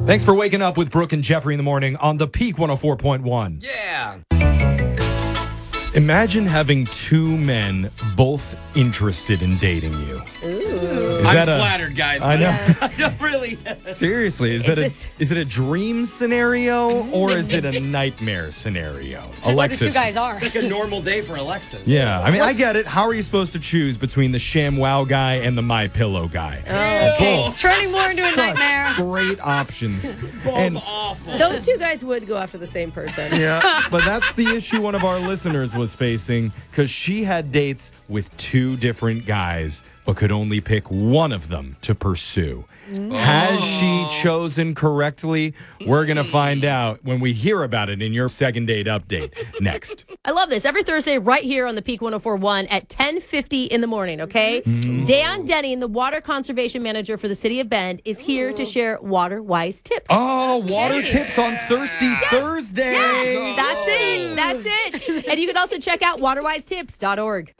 Thanks for waking up with Brooke and Jeffrey in the morning on the Peak 104.1. Yeah. Imagine having two men both interested in dating you. Ooh. I'm flattered, guys. I know. I don't really. Seriously, is it a dream scenario or is it a nightmare scenario? Alexis. The two guys are. It's like a normal day for Alexis. Yeah, I mean, I get it. How are you supposed to choose between the ShamWow guy and the MyPillow guy? Okay, it's turning more into a Such nightmare. great options. Both awful. Those two guys would go after the same person. Yeah, but that's the issue one of our listeners was facing because she had dates with two different guys but could only pick one of them to pursue. Has she chosen correctly? We're going to find out when we hear about it in your second date update next. I love this. Every Thursday right here on the Peak 104.1 at 10:50 in the morning, okay? Dan Denny, the water conservation manager for the city of Bend, is here to share water-wise tips. Oh, water tips on Thirsty Thursday. Yes, that's it. And you can also check out waterwisetips.org.